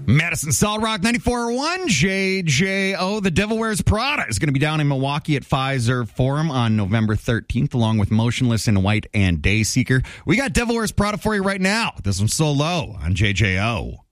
Madison Solid Rock 94.1 JJO. The Devil Wears Prada is going to be down in Milwaukee at Pfizer Forum on November 13th, along with Motionless in White and Dayseeker. We got Devil Wears Prada for you right now. This one's So Low on JJO.